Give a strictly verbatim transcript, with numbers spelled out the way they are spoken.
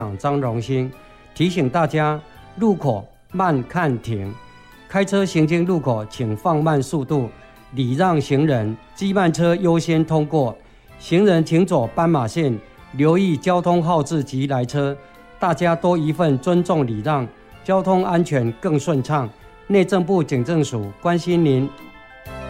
长张荣兴提醒大家，路口慢看停，开车行经路口请放慢速度，礼让行人，机慢车优先通过，行人请走斑马线，留意交通号志及来车，大家多一份尊重礼让，交通安全更顺畅。内政部警政署关心您。